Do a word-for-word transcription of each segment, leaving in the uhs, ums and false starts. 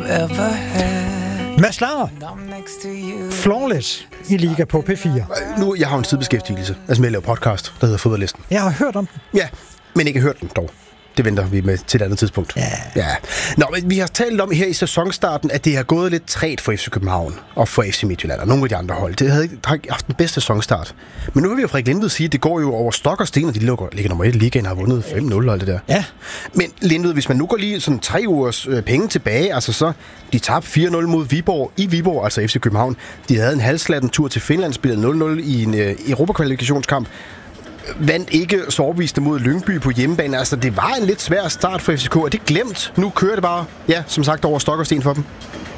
ever had. Mads Langer, Flawless i Liga på P fire. Nu, jeg har en sidebeskæftigelse, altså med at lave podcast, der hedder Fodboldlisten. Jeg har hørt om den. Ja, men ikke hørt den dog. Det venter vi med til et andet tidspunkt. Ja. ja. Nå, men vi har talt om her i sæsonstarten, at det har gået lidt træt for F C København og for F C Midtjylland og nogle af de andre hold. Det havde ikke haft den bedste sæsonstart. Men nu vil vi jo Frederik Lindved sige, at det går jo over stok og sten, og de ligger, ligger nummer et i ligaen og har vundet fem nul og alt det der. Ja. Men Lindved, hvis man nu går lige sådan tre ugers øh, penge tilbage, altså så de tabte fire nul mod Viborg i Viborg, altså F C København. De havde en halvslatten tur til Finland, spillede nul nul i en øh, Europa-kvalifikationskamp. Vandt ikke så overbeviste mod Lyngby på hjemmebane. Altså, det var en lidt svær start for F C K. Er det glemt? Nu kører det bare, ja, som sagt, over stok og sten for dem.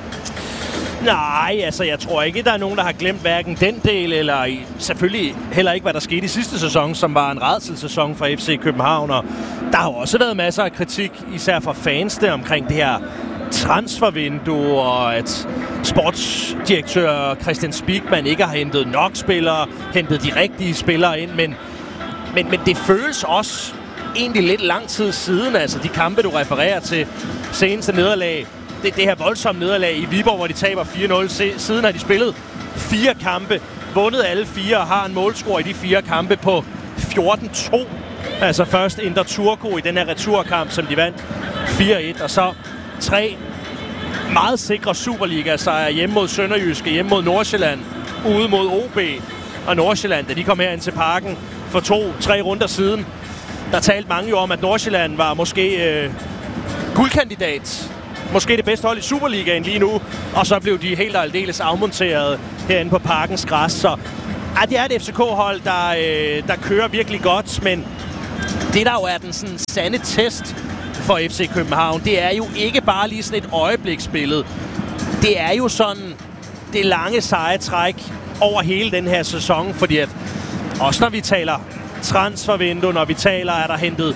Nej, altså, jeg tror ikke, der er nogen, der har glemt hverken den del, eller selvfølgelig heller ikke, hvad der skete i sidste sæson, som var en rædselssæson for F C København. Og der har også været masser af kritik, især fra fansene, omkring det her transfervindue, og at sportsdirektør Christian Spigman ikke har hentet nok spillere, hentet de rigtige spillere ind, men Men, men det føles også egentlig lidt lang tid siden, altså de kampe, du refererer til, seneste nederlag, det, det her voldsomme nederlag i Viborg, hvor de taber fire nul. Siden har de spillet fire kampe, vundet alle fire og har en målscore i de fire kampe på fjorten to. Altså først Indre Turku i den her returkamp, som de vandt fire et, og så tre meget sikre Superliga-sejre hjemme mod Sønderjyske, hjemme mod Nordsjælland, ude mod O B og Nordsjælland, da de kom her ind til parken for to-tre runder siden. Der talte mange jo om, at Nordsjælland var måske øh, guldkandidat. Måske det bedste hold i Superligaen lige nu. Og så blev de helt og aldeles afmonteret herinde på parkens græs. Så ja, det er et F C K-hold, der, øh, der kører virkelig godt. Men det, der jo er den sådan sande test for F C København, det er jo ikke bare lige sådan et øjebliksbillede. Det er jo sådan det lange seje træk over hele den her sæson, fordi at også når vi taler transfervindue, når vi taler, er der hentet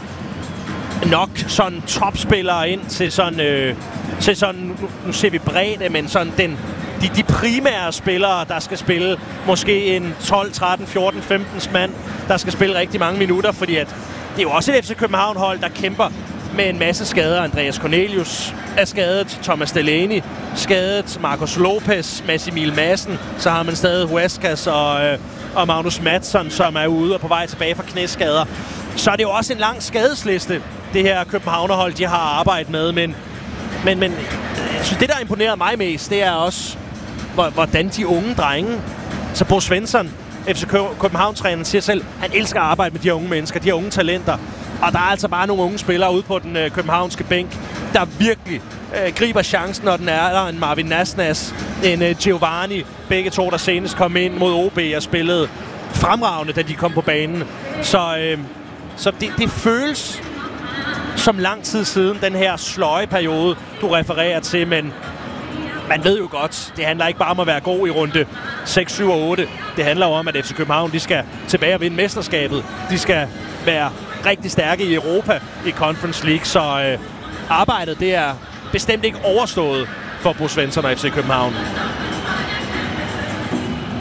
nok sådan topspillere ind til sådan, øh, til sådan nu, nu ser vi bredde, men sådan den, de, de primære spillere, der skal spille måske en tolv, tretten, fjorten, femten mand, der skal spille rigtig mange minutter, fordi at det er jo også et F C København-hold, der kæmper med en masse skader. Andreas Cornelius er skadet, Thomas Delaney skadet, Marcos Lopez, Massimil Madsen, så har man stadig Huescas og, øh, og Magnus Madsson, som er ude og på vej tilbage fra knæskader. Så er det jo også en lang skadesliste, det her Københavnerhold, de har arbejdet med, men, men, men jeg synes, det, der imponerer mig mest, det er også, hvordan de unge drenge, så Bo Svensson, F C København-træneren, siger selv, han elsker at arbejde med de her unge mennesker, de her unge talenter. Og der er altså bare nogle unge spillere ude på den øh, københavnske bænk, der virkelig øh, griber chancen, når den er der. En Marvin Nasnas, en øh, Giovanni, begge to, der senest kom ind mod O B og spillede fremragende, da de kom på banen. Så, øh, så det, det føles som lang tid siden, den her sløje periode, du refererer til, men man ved jo godt, det handler ikke bare om at være god i runde seks, syv og otte. Det handler jo om, at F C København, de skal tilbage og vinde mesterskabet. De skal være rigtig stærke i Europa i Conference League, så øh, arbejdet det er bestemt ikke overstået for Bo Svensson og F C København.